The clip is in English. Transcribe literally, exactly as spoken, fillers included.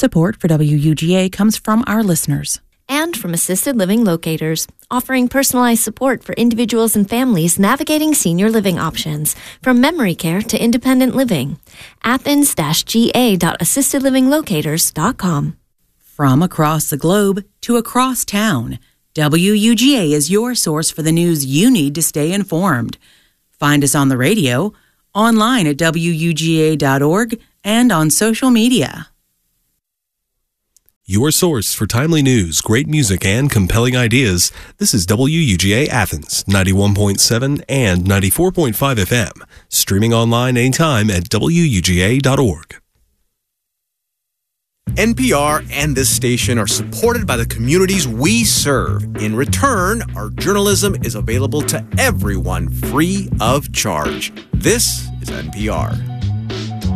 Support for W U G A comes from our listeners. And from Assisted Living Locators, offering personalized support for individuals and families navigating senior living options, from memory care to independent living. Athens G A dot assisted living locators dot com. From across the globe to across town, W U G A is your source for the news you need to stay informed. Find us on the radio, online at W U G A dot org, and on social media. Your source for timely news, great music, and compelling ideas. This is W U G A Athens, ninety-one point seven and ninety-four point five F M. Streaming online anytime at W U G A dot org. N P R and this station are supported by the communities we serve. In return, our journalism is available to everyone free of charge. This is N P R.